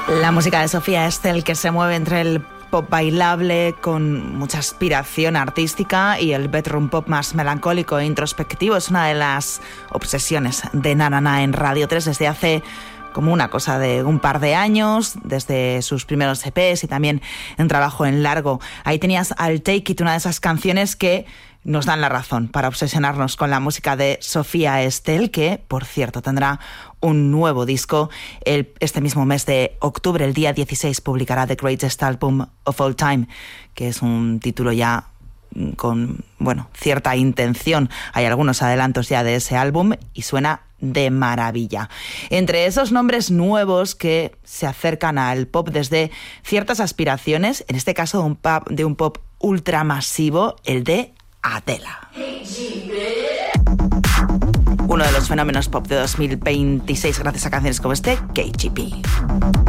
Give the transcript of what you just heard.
La música de Sofía Estelle, que se mueve entre el pop bailable con mucha aspiración artística y el bedroom pop más melancólico e introspectivo, es una de las obsesiones de Nanana en Radio 3 desde hace como una cosa de un par de años, desde sus primeros EPs y también en trabajo en largo. Ahí tenías I'll Take It, una de esas canciones que nos dan la razón para obsesionarnos con la música de Sofía Estelle, que, por cierto, tendrá un nuevo disco este mismo mes de octubre. El día 16 publicará The Greatest Album of All Time, que es un título ya con, cierta intención. Hay algunos adelantos ya de ese álbum y suena de maravilla. Entre esos nombres nuevos que se acercan al pop desde ciertas aspiraciones, en este caso de un pop ultramasivo, el de Adela. Uno de los fenómenos pop de 2026 gracias a canciones como KGB.